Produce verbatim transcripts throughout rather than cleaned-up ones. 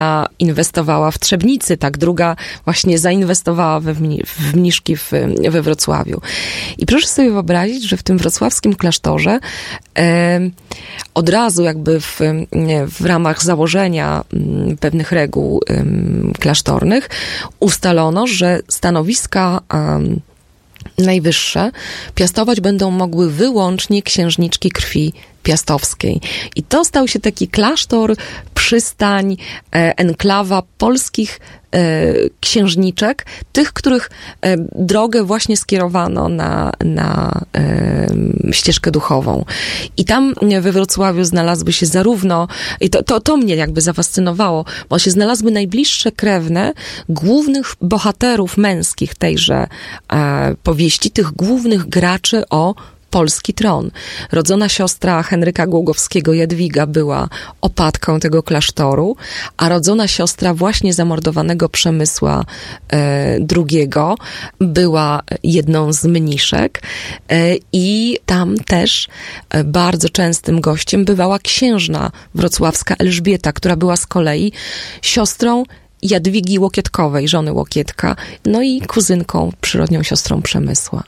inwestowała w Trzebnicy, tak, druga właśnie zainwestowała we mni- w mniszki w, we Wrocławiu. I proszę sobie wyobrazić, że w tym wrocławskim klasztorze e, od razu jakby w, w ramach założenia m, pewnych reguł m, klasztornych ustalono, że stanowiska um, najwyższe piastować będą mogły wyłącznie księżniczki krwi piastowskiej. I to stał się taki klasztor, przystań, e, enklawa polskich e, księżniczek, tych, których e, drogę właśnie skierowano na, na e, ścieżkę duchową. I tam we Wrocławiu znalazły się zarówno, i to, to, to mnie jakby zafascynowało, bo się znalazły najbliższe krewne głównych bohaterów męskich tejże e, powieści, tych głównych graczy o polski tron. Rodzona siostra Henryka Głogowskiego, Jadwiga, była opatką tego klasztoru, a rodzona siostra właśnie zamordowanego Przemysła e, drugiego była jedną z mniszek e, i tam też e, bardzo częstym gościem bywała księżna wrocławska Elżbieta, która była z kolei siostrą Jadwigi Łokietkowej, żony Łokietka, no i kuzynką, przyrodnią siostrą Przemysła.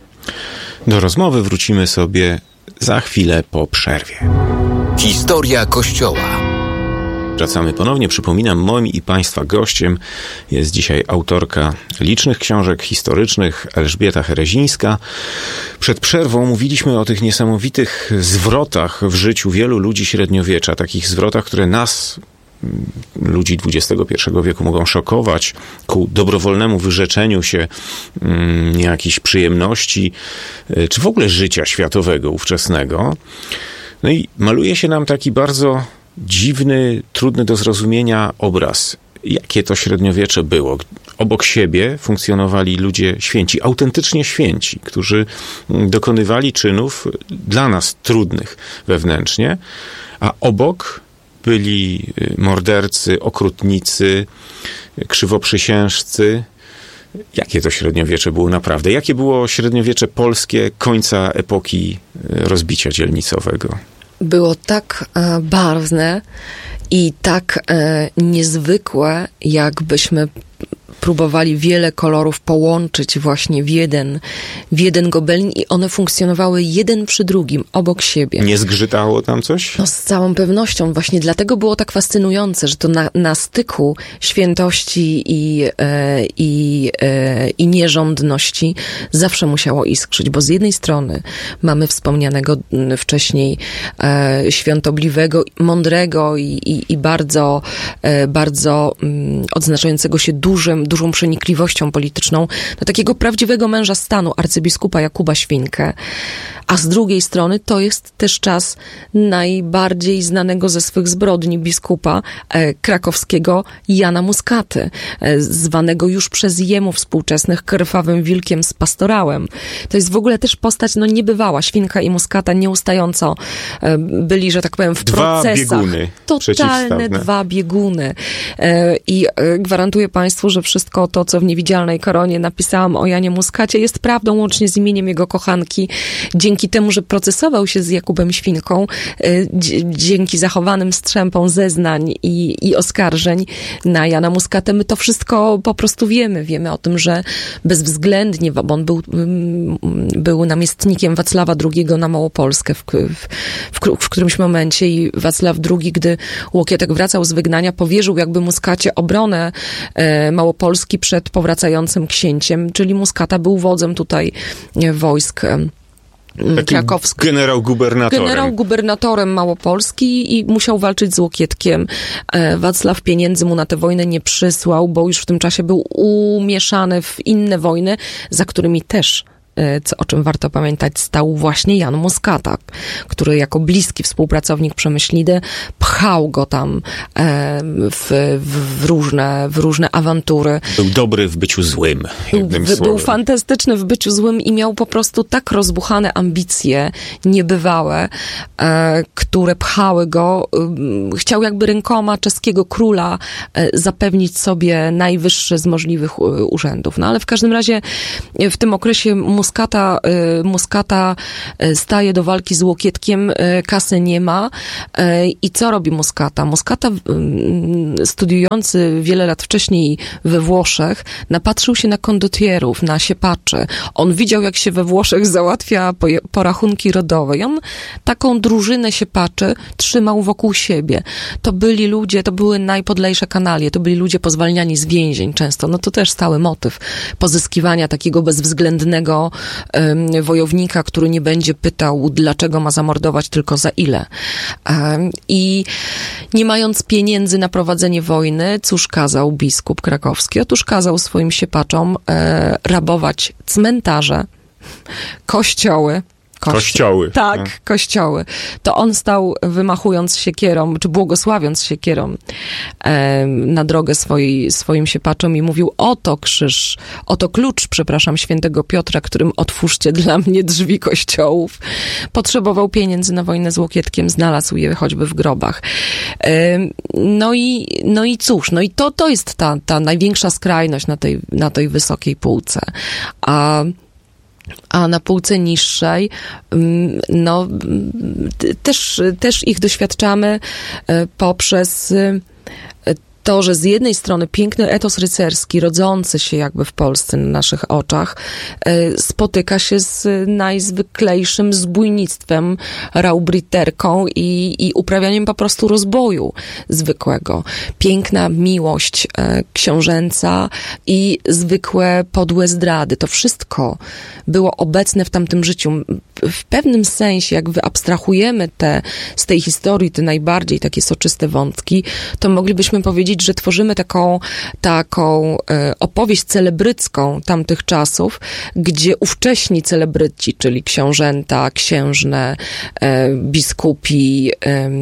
Do rozmowy wrócimy sobie za chwilę po przerwie. Historia Kościoła. Wracamy ponownie. Przypominam, moim i Państwa gościem jest dzisiaj autorka licznych książek historycznych, Elżbieta Herezińska. Przed przerwą mówiliśmy o tych niesamowitych zwrotach w życiu wielu ludzi średniowiecza, takich zwrotach, które nas, ludzi dwudziestego pierwszego wieku, mogą szokować ku dobrowolnemu wyrzeczeniu się mm, jakichś przyjemności, czy w ogóle życia światowego ówczesnego. No i maluje się nam taki bardzo dziwny, trudny do zrozumienia obraz. Jakie to średniowiecze było? Obok siebie funkcjonowali ludzie święci, autentycznie święci, którzy dokonywali czynów dla nas trudnych wewnętrznie, a obok byli mordercy, okrutnicy, krzywoprzysiężcy. Jakie to średniowiecze było naprawdę? Jakie było średniowiecze polskie końca epoki rozbicia dzielnicowego? Było tak e, barwne i tak e, niezwykłe, jakbyśmy próbowali wiele kolorów połączyć właśnie w jeden, w jeden gobelin i one funkcjonowały jeden przy drugim, obok siebie. Nie zgrzytało tam coś? No z całą pewnością. Właśnie dlatego było tak fascynujące, że to na, na styku świętości i, e, i, e, i nierządności zawsze musiało iskrzyć, bo z jednej strony mamy wspomnianego wcześniej e, świątobliwego, mądrego i, i, i bardzo, e, bardzo mm, odznaczającego się dużym dużą przenikliwością polityczną, do takiego prawdziwego męża stanu, arcybiskupa Jakuba Świnkę. A z drugiej strony to jest też czas najbardziej znanego ze swych zbrodni biskupa e, krakowskiego Jana Muskaty, e, zwanego już przez jemu współczesnych krwawym wilkiem z pastorałem. To jest w ogóle też postać no niebywała. Świnka i Muskata nieustająco e, byli, że tak powiem, w dwa procesach. Bieguny Totalne dwa bieguny. E, I e, gwarantuję Państwu, że wszystko to, co w Niewidzialnej Koronie napisałam o Janie Muskacie, jest prawdą, łącznie z imieniem jego kochanki. Dzięki temu, że procesował się z Jakubem Świnką, dzięki zachowanym strzępom zeznań i, i oskarżeń na Jana Muskatę, my to wszystko po prostu wiemy. Wiemy o tym, że bezwzględnie, bo on był, był namiestnikiem Wacława drugiego na Małopolskę w, w, w, w którymś momencie i Wacław drugi, gdy Łokietek wracał z wygnania, powierzył jakby Muskacie obronę e, Małopolski przed powracającym księciem, czyli Muskata był wodzem tutaj wojsk krakowski. Generał gubernatorem. Generał gubernatorem Małopolski i musiał walczyć z Łokietkiem. Wacław pieniędzy mu na tę wojnę nie przysłał, bo już w tym czasie był umieszany w inne wojny, za którymi też, co, o czym warto pamiętać, stał właśnie Jan Muskata, który jako bliski współpracownik Przemyślidy pchał go tam e, w, w, różne, w różne awantury. Był dobry w byciu złym, jednym był, słowem. Był fantastyczny w byciu złym i miał po prostu tak rozbuchane ambicje niebywałe, e, które pchały go. E, chciał jakby rękoma czeskiego króla e, zapewnić sobie najwyższy z możliwych e, urzędów. No ale w każdym razie w tym okresie Muskata Muskata, Muskata staje do walki z Łokietkiem, kasy nie ma. I co robi Muskata? Muskata, studiujący wiele lat wcześniej we Włoszech, napatrzył się na kondotierów, na siepaczy. On widział, jak się we Włoszech załatwia porachunki rodowe. I on taką drużynę siepaczy trzymał wokół siebie. To byli ludzie, to były najpodlejsze kanalie, to byli ludzie pozwalniani z więzień często. No to też stały motyw pozyskiwania takiego bezwzględnego um, wojownika, który nie będzie pytał, dlaczego ma zamordować, tylko za ile. Um, I nie mając pieniędzy na prowadzenie wojny, cóż kazał biskup krakowski? Otóż kazał swoim siepaczom e, rabować cmentarze, kościoły, Kości- Kościoły. Tak, no. kościoły. To on stał wymachując siekierą, czy błogosławiąc siekierą e, na drogę swojej, swoim siepaczom i mówił, oto krzyż, oto klucz, przepraszam, świętego Piotra, którym otwórzcie dla mnie drzwi kościołów. Potrzebował pieniędzy na wojnę z Łokietkiem, znalazł je choćby w grobach. E, no i, no i cóż, no i to, to jest ta, ta największa skrajność na tej, na tej wysokiej półce. A A na półce niższej, no, też, też ich doświadczamy poprzez to, że z jednej strony piękny etos rycerski, rodzący się jakby w Polsce na naszych oczach, spotyka się z najzwyklejszym zbójnictwem, raubriterką i, i uprawianiem po prostu rozboju zwykłego. Piękna miłość książęca i zwykłe podłe zdrady. To wszystko było obecne w tamtym życiu. W pewnym sensie, jak wyabstrahujemy te, z tej historii te najbardziej takie soczyste wątki, to moglibyśmy powiedzieć, że tworzymy taką, taką e, opowieść celebrycką tamtych czasów, gdzie ówcześni celebryci, czyli książęta, księżne, e, biskupi, e, e,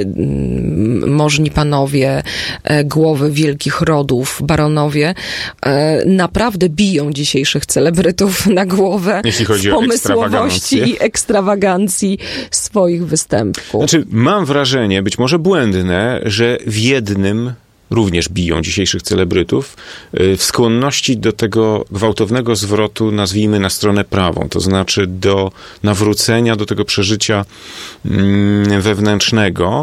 możni panowie, e, głowy wielkich rodów, baronowie, e, naprawdę biją dzisiejszych celebrytów na głowę jeśli chodzi w o pomysłowości i ekstrawagancji swoich występków. Znaczy, mam wrażenie, być może błędne, że w jednym również biją dzisiejszych celebrytów w skłonności do tego gwałtownego zwrotu, nazwijmy, na stronę prawą, to znaczy do nawrócenia, do tego przeżycia wewnętrznego.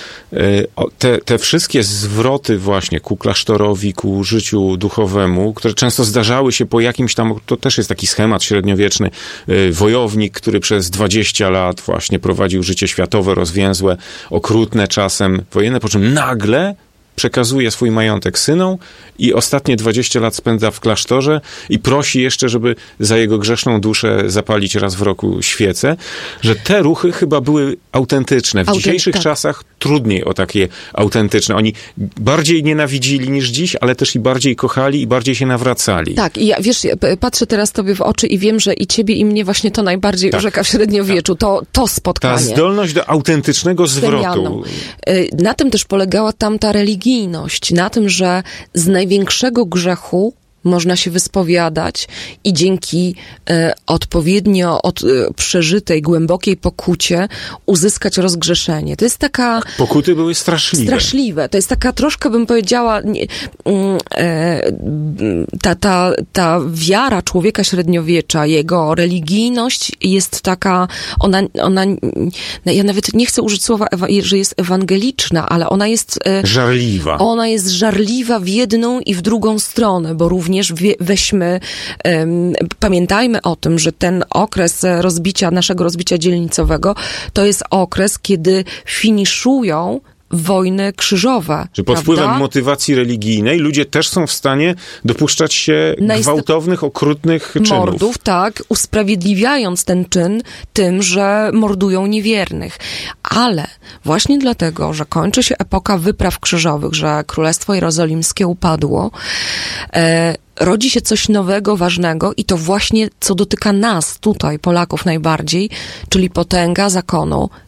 Te, te wszystkie zwroty właśnie ku klasztorowi, ku życiu duchowemu, które często zdarzały się po jakimś tam, to też jest taki schemat średniowieczny, wojownik, który przez dwadzieścia lat właśnie prowadził życie światowe, rozwięzłe, okrutne czasem wojenne, po czym nagle przekazuje swój majątek synom i ostatnie dwadzieścia lat spędza w klasztorze i prosi jeszcze, żeby za jego grzeszną duszę zapalić raz w roku świecę, że te ruchy chyba były autentyczne. W Autent- dzisiejszych tak. czasach trudniej o takie autentyczne. Oni bardziej nienawidzili niż dziś, ale też i bardziej kochali i bardziej się nawracali. Tak, i ja, wiesz, ja patrzę teraz tobie w oczy i wiem, że i ciebie, i mnie właśnie to najbardziej Tak. urzeka w średniowieczu. To, to spotkanie. Ta zdolność do autentycznego Genialną. zwrotu. Na tym też polegała tamta religijność, na tym, że z największego grzechu można się wyspowiadać i dzięki e, odpowiednio od, e, przeżytej, głębokiej pokucie uzyskać rozgrzeszenie. To jest taka... Pokuty były straszliwe. Straszliwe. To jest taka troszkę, bym powiedziała, nie, mm, e, ta, ta, ta wiara człowieka średniowiecza, jego religijność jest taka, ona, ona, ja nawet nie chcę użyć słowa, że jest ewangeliczna, ale ona jest... E, Żarliwa. Ona jest żarliwa w jedną i w drugą stronę, bo również wie, weźmy, um, pamiętajmy o tym, że ten okres rozbicia, naszego rozbicia dzielnicowego, to jest okres, kiedy finiszują wojny krzyżowe. Że pod prawda? wpływem motywacji religijnej ludzie też są w stanie dopuszczać się Najst- gwałtownych, okrutnych czynów. Mordów, tak, usprawiedliwiając ten czyn tym, że mordują niewiernych. Ale właśnie dlatego, że kończy się epoka wypraw krzyżowych, że Królestwo Jerozolimskie upadło, e, rodzi się coś nowego, ważnego i to właśnie, co dotyka nas tutaj, Polaków najbardziej, czyli potęga zakonu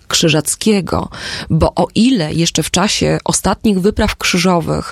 Krzyżackiego, bo o ile jeszcze w czasie ostatnich wypraw krzyżowych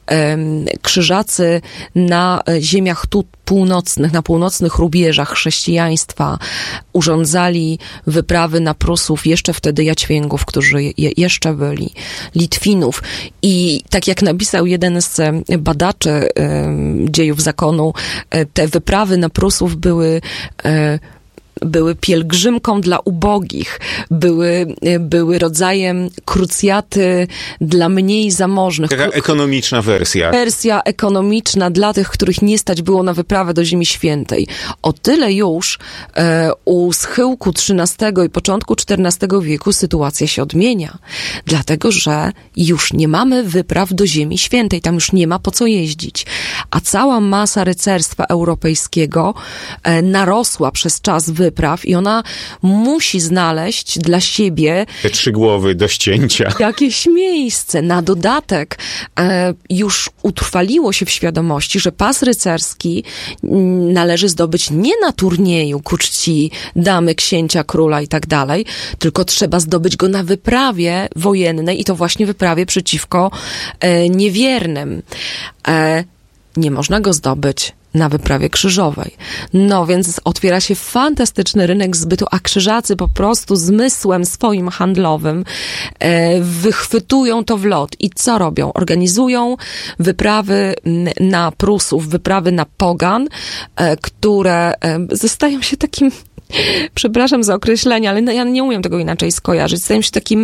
em, krzyżacy na ziemiach tu północnych, na północnych rubieżach chrześcijaństwa urządzali wyprawy na Prusów, jeszcze wtedy Jaćwięgów, którzy je, jeszcze byli, Litwinów. I tak jak napisał jeden z badaczy em, dziejów zakonu, te wyprawy na Prusów były e, były pielgrzymką dla ubogich, były, były rodzajem krucjaty dla mniej zamożnych. Taka ekonomiczna wersja. Wersja ekonomiczna dla tych, których nie stać było na wyprawę do Ziemi Świętej. O tyle już e, u schyłku trzynastego i początku czternastego wieku sytuacja się odmienia. Dlatego, że już nie mamy wypraw do Ziemi Świętej, tam już nie ma po co jeździć. A cała masa rycerstwa europejskiego e, narosła przez czas wypraw i ona musi znaleźć dla siebie te trzy głowy do ścięcia. Jakieś miejsce. Na dodatek e, już utrwaliło się w świadomości, że pas rycerski m, należy zdobyć nie na turnieju ku czci damy, księcia, króla i tak dalej, tylko trzeba zdobyć go na wyprawie wojennej i to właśnie wyprawie przeciwko e, niewiernym. E, nie można go zdobyć na wyprawie krzyżowej. No więc otwiera się fantastyczny rynek zbytu, a krzyżacy po prostu zmysłem swoim handlowym e, wychwytują to w lot. I co robią? Organizują wyprawy na Prusów, wyprawy na Pogan, e, które e, zostają się takim przepraszam za określenie, ale no, ja nie umiem tego inaczej skojarzyć. Stają się takim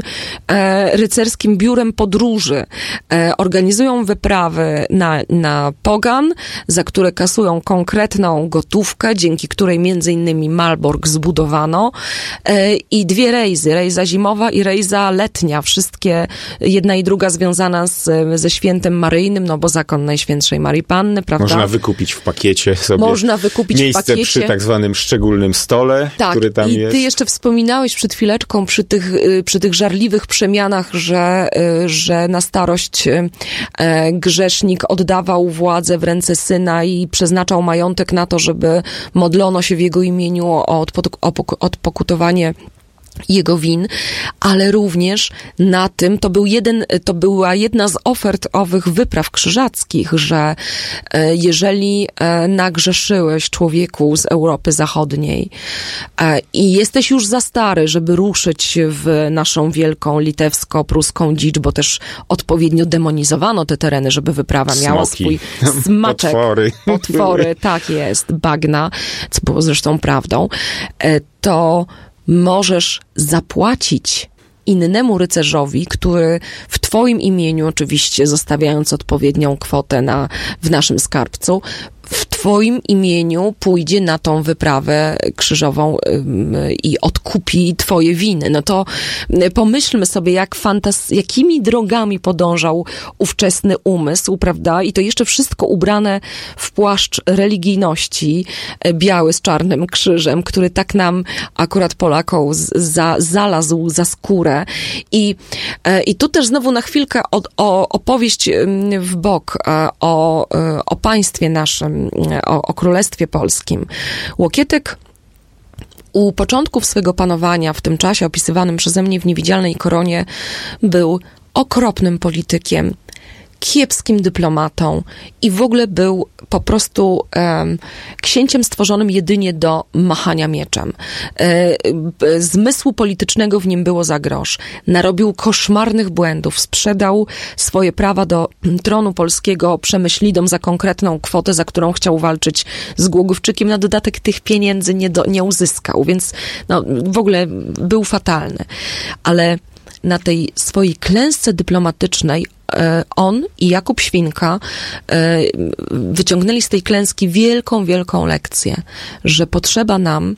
e, rycerskim biurem podróży. E, organizują wyprawy na, na Pogan, za które kasują konkretną gotówkę, dzięki której między innymi Malbork zbudowano e, i dwie rejzy, rejza zimowa i rejza letnia. Wszystkie, jedna i druga związana z, ze świętem maryjnym, no bo zakon Najświętszej Maryi Panny, prawda? Można wykupić w pakiecie sobie Można wykupić miejsce w pakiecie. przy tak zwanym szczególnym stole, tak, który tam i jest. ty jeszcze wspominałeś przed chwileczką przy tych, przy tych żarliwych przemianach, że, że na starość grzesznik oddawał władzę w ręce syna i przeznaczał majątek na to, żeby modlono się w jego imieniu o odpokutowanie jego win, ale również na tym, to był jeden, to była jedna z ofert owych wypraw krzyżackich, że jeżeli nagrzeszyłeś, człowieku, z Europy Zachodniej i jesteś już za stary, żeby ruszyć w naszą wielką litewsko-pruską dzicz, bo też odpowiednio demonizowano te tereny, żeby wyprawa miała Smoki, swój smaczek. Potwory. Potwory, tak jest, bagna, co było zresztą prawdą, to możesz zapłacić innemu rycerzowi, który w twoim imieniu, oczywiście zostawiając odpowiednią kwotę na, w naszym skarbcu, w twoim imieniu pójdzie na tą wyprawę krzyżową i odkupi twoje winy. No to pomyślmy sobie, jak fantas- jakimi drogami podążał ówczesny umysł, prawda? I to jeszcze wszystko ubrane w płaszcz religijności, biały z czarnym krzyżem, który tak nam, akurat Polakom, za, zalazł za skórę. I, i tu też znowu na chwilkę o, o, opowieść w bok o, o państwie naszym, O, o Królestwie Polskim. Łokietek u początków swego panowania, w tym czasie opisywanym przeze mnie w Niewidzialnej Koronie, był okropnym politykiem, kiepskim dyplomatą i w ogóle był po prostu um, księciem stworzonym jedynie do machania mieczem. E, zmysłu politycznego w nim było za grosz. Narobił koszmarnych błędów, sprzedał swoje prawa do tronu polskiego Przemyślidom za konkretną kwotę, za którą chciał walczyć z Głogówczykiem. Na dodatek tych pieniędzy nie, do, nie uzyskał, więc no, w ogóle był fatalny. Ale na tej swojej klęsce dyplomatycznej on i Jakub Świnka wyciągnęli z tej klęski wielką, wielką lekcję, że potrzeba nam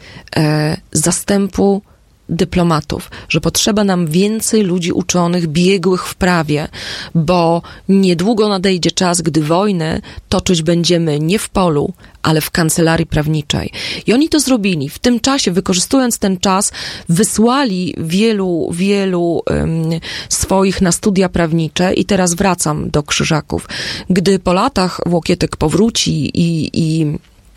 zastępu dyplomatów, że potrzeba nam więcej ludzi uczonych, biegłych w prawie, bo niedługo nadejdzie czas, gdy wojnę toczyć będziemy nie w polu, ale w kancelarii prawniczej. I oni to zrobili. W tym czasie, wykorzystując ten czas, wysłali wielu, wielu um, swoich na studia prawnicze i teraz wracam do Krzyżaków. Gdy po latach Łokietek powróci i, i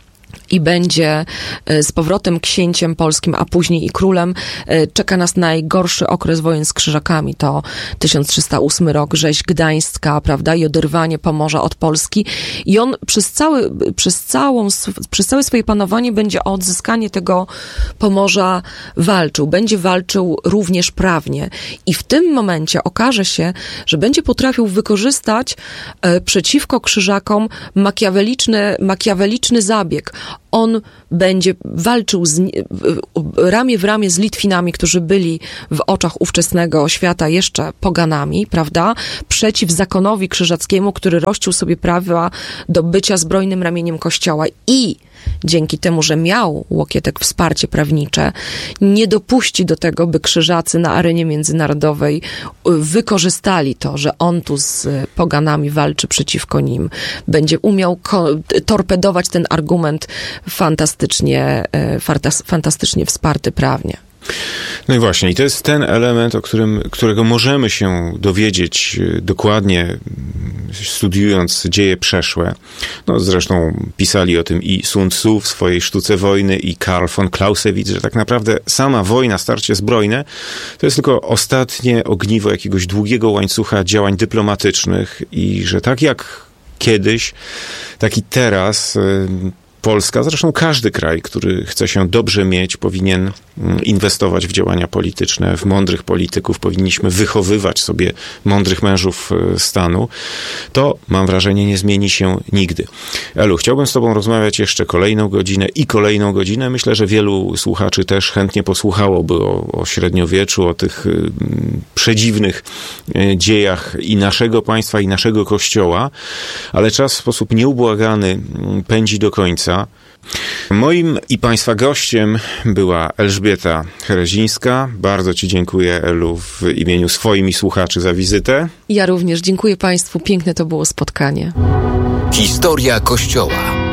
i będzie z powrotem księciem polskim, a później i królem, czeka nas najgorszy okres wojen z Krzyżakami. To tysiąc trzysta ósmy rok, rzeź gdańska, prawda, i oderwanie Pomorza od Polski. I on przez, cały, przez, całą, przez całe swoje panowanie będzie o odzyskanie tego Pomorza walczył. Będzie walczył również prawnie. I w tym momencie okaże się, że będzie potrafił wykorzystać e, przeciwko Krzyżakom makiaweliczny, makiaweliczny zabieg. On będzie walczył z, ramię w ramię z Litwinami, którzy byli w oczach ówczesnego świata jeszcze poganami, prawda? Przeciw zakonowi krzyżackiemu, który rościł sobie prawa do bycia zbrojnym ramieniem Kościoła i dzięki temu, że miał Łokietek wsparcie prawnicze, nie dopuści do tego, by Krzyżacy na arenie międzynarodowej wykorzystali to, że on tu z poganami walczy przeciwko nim. Będzie umiał ko- torpedować ten argument fantastycznie, fantastycznie wsparty prawnie. No i właśnie, i to jest ten element, o którym, którego możemy się dowiedzieć dokładnie, studiując dzieje przeszłe. No zresztą pisali o tym i Sun Tzu w swojej Sztuce Wojny, i Karl von Clausewitz, że tak naprawdę sama wojna, starcie zbrojne, to jest tylko ostatnie ogniwo jakiegoś długiego łańcucha działań dyplomatycznych i że tak jak kiedyś, tak i teraz Polska, zresztą każdy kraj, który chce się dobrze mieć, powinien inwestować w działania polityczne, w mądrych polityków, powinniśmy wychowywać sobie mądrych mężów stanu. To, mam wrażenie, nie zmieni się nigdy. Elu, chciałbym z tobą rozmawiać jeszcze kolejną godzinę i kolejną godzinę. Myślę, że wielu słuchaczy też chętnie posłuchałoby o, o średniowieczu, o tych y, przedziwnych y, dziejach i naszego państwa, i naszego Kościoła, ale czas w sposób nieubłagany pędzi do końca. Moim i państwa gościem była Elżbieta Herezińska. Bardzo ci dziękuję, Elu, w imieniu swoim i słuchaczy za wizytę. Ja również dziękuję państwu. Piękne to było spotkanie. Historia Kościoła.